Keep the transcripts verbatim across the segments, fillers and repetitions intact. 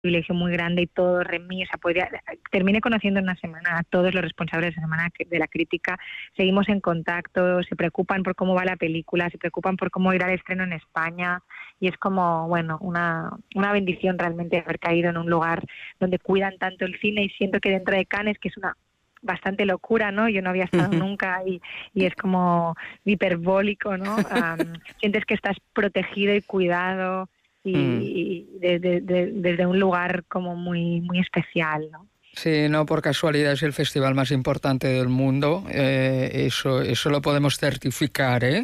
privilegio muy grande y todo Remy, o sea, podría, terminé conociendo en una semana a todos los responsables de la semana de la crítica, seguimos en contacto, se preocupan por cómo va la película, se preocupan por cómo irá el estreno en España, y es como, bueno, una, una bendición realmente haber caído en un lugar donde cuidan tanto el cine, y siento que dentro de Cannes, que es una bastante locura, ¿no? Yo no había estado nunca y, y es como hiperbólico, ¿no? Um, sientes que estás protegido y cuidado, y, mm. y de, de, de, desde un lugar como muy muy especial, ¿no? Sí, no por casualidad es el festival más importante del mundo, eh, eso, eso lo podemos certificar, ¿eh?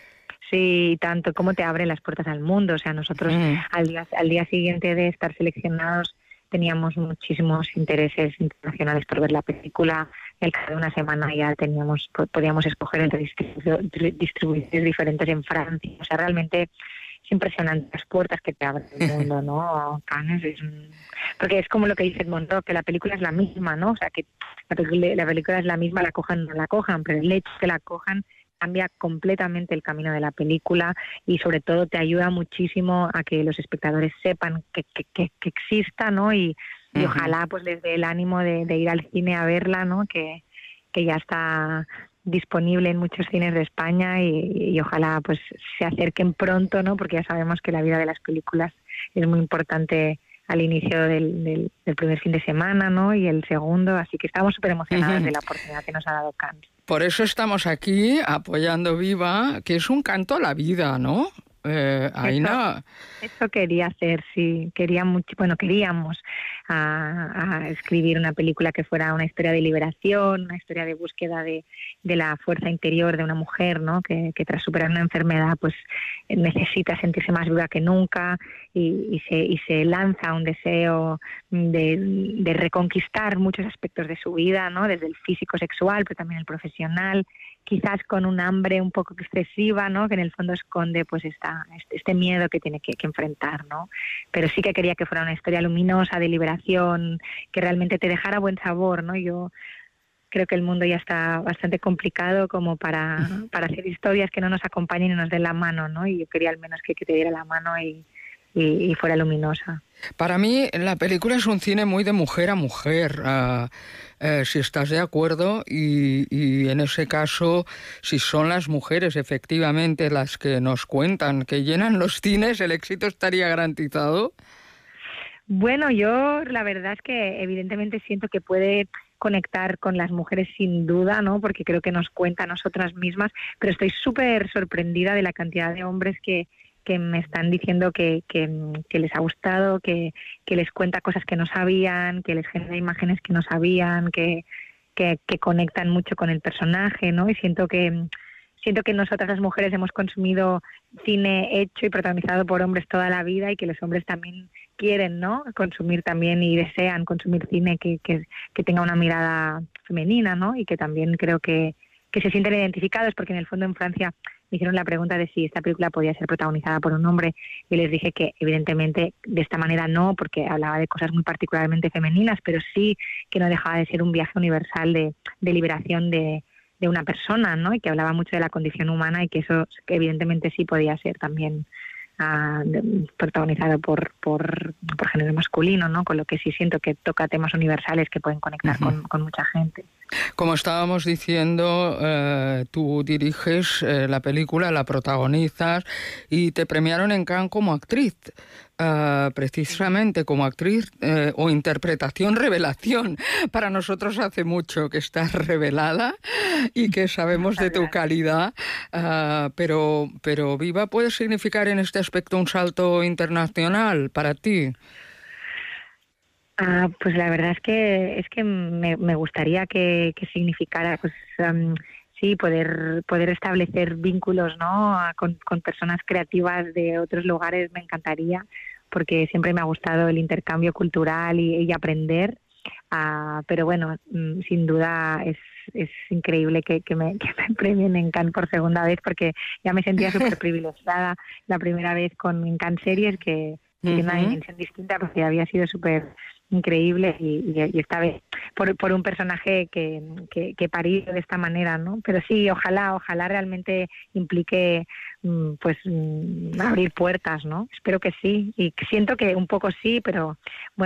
Sí, tanto como te abre las puertas al mundo, o sea, nosotros mm. al día al día siguiente de estar seleccionados teníamos muchísimos intereses internacionales por ver la película. El cabo de una semana ya teníamos, podíamos escoger entre distribu- distribuidores diferentes en Francia. O sea, realmente es impresionante las puertas que te abre el mundo, ¿no? Cannes es un... Porque es como lo que dice Edmond Rock, que la película es la misma, ¿no? O sea, que la película, la película es la misma, la cojan o no la cojan, pero el hecho de que la cojan cambia completamente el camino de la película, y sobre todo te ayuda muchísimo a que los espectadores sepan que, que, que, que exista, ¿no? Y, y uh-huh. ojalá pues les dé el ánimo de, de ir al cine a verla, ¿no? Que, que ya está disponible en muchos cines de España, y, y ojalá pues se acerquen pronto, ¿no? Porque ya sabemos que la vida de las películas es muy importante al inicio del, del, del primer fin de semana, ¿no? Y el segundo, así que estamos súper emocionados uh-huh. de la oportunidad que nos ha dado Cannes. Por eso estamos aquí apoyando Viva, que es un canto a la vida, ¿no? Eh, Aina. Eso, eso quería hacer, sí. Quería mucho, bueno, queríamos a, a escribir una película que fuera una historia de liberación, una historia de búsqueda de, de la fuerza interior de una mujer, ¿no? Que, que tras superar una enfermedad, pues necesita sentirse más viva que nunca, y, y se y se lanza un deseo de, de reconquistar muchos aspectos de su vida, ¿no? Desde el físico sexual, pero también el profesional, quizás con un hambre un poco excesiva, ¿no? Que en el fondo esconde pues esta, este miedo que tiene que, que enfrentar, ¿no? Pero sí que quería que fuera una historia luminosa de liberación, que realmente te dejara buen sabor, ¿no? Yo creo que el mundo ya está bastante complicado como para, para hacer historias que no nos acompañen y nos den la mano, ¿no? Y yo quería al menos que, que te diera la mano y, y, y fuera luminosa. Para mí la película es un cine muy de mujer a mujer, uh, uh, si estás de acuerdo, y, y en ese caso, si son las mujeres efectivamente las que nos cuentan, que llenan los cines, ¿el éxito estaría garantizado? Bueno, yo la verdad es que evidentemente siento que puede conectar con las mujeres sin duda, ¿no? Porque creo que nos cuenta a nosotras mismas, pero estoy súper sorprendida de la cantidad de hombres que que me están diciendo que, que, que les ha gustado, que, que les cuenta cosas que no sabían, que les genera imágenes que no sabían, que, que, que conectan mucho con el personaje, ¿no? Y siento que siento que nosotras las mujeres hemos consumido cine hecho y protagonizado por hombres toda la vida, y que los hombres también quieren, ¿no? Consumir también y desean consumir cine que, que, que tenga una mirada femenina, ¿no? Y que también creo que, que se sienten identificados, porque en el fondo en Francia me hicieron la pregunta de si esta película podía ser protagonizada por un hombre, y les dije que evidentemente de esta manera no, porque hablaba de cosas muy particularmente femeninas, pero sí que no dejaba de ser un viaje universal de, de liberación de, de una persona, ¿no? Y que hablaba mucho de la condición humana, y que eso que evidentemente sí podía ser también uh, protagonizado por, por, por género masculino, ¿no? Con lo que sí siento que toca temas universales que pueden conectar uh-huh. con, con mucha gente. Como estábamos diciendo, eh, tú diriges eh, la película, la protagonizas, y te premiaron en Cannes como actriz, eh, precisamente como actriz eh, o interpretación revelación. Para nosotros hace mucho que estás revelada y que sabemos de tu calidad, eh, pero, pero Viva puede significar en este aspecto un salto internacional para ti. Ah, pues la verdad es que es que me, me gustaría que, que significara, pues um, sí, poder poder establecer vínculos, ¿no? Con, con personas creativas de otros lugares, me encantaría, porque siempre me ha gustado el intercambio cultural y, y aprender. Ah, pero bueno, sin duda es es increíble que, que, me, que me premien en Cannes por segunda vez, porque ya me sentía súper privilegiada la primera vez con en Cannes Series, que, que uh-huh. tiene una dimensión distinta, porque había sido súper increíble y, y, y esta vez por, por un personaje que, que, que parido de esta manera, ¿no? Pero sí, ojalá, ojalá realmente implique pues abrir puertas, ¿no? Espero que sí, y siento que un poco sí, pero bueno.